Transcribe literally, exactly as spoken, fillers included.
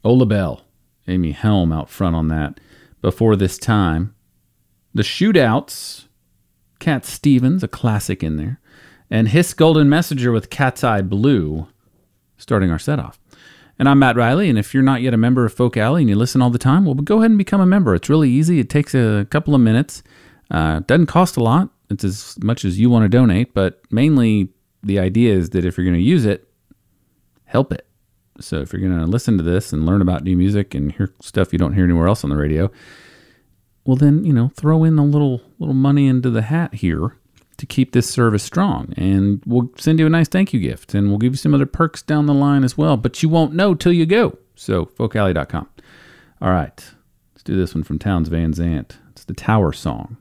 Ola Bell, Amy Helm out front on that. Before this time, The Shootouts, Cat Stevens, a classic in there, and Hiss Golden Messenger with Cat's Eye Blue, starting our set off. And I'm Matt Riley, and if you're not yet a member of Folk Alley and you listen all the time, well, go ahead and become a member. It's really easy. It takes a couple of minutes. Uh, doesn't cost a lot. It's as much as you want to donate, but mainly the idea is that if you're going to use it, help it. So if you're going to listen to this and learn about new music and hear stuff you don't hear anywhere else on the radio, well then, you know, throw in a little little money into the hat here to keep this service strong. And we'll send you a nice thank you gift, and we'll give you some other perks down the line as well, but you won't know till you go. So, folk alley dot com. All right, let's do this one from Townes Van Zandt. It's the Tower Song.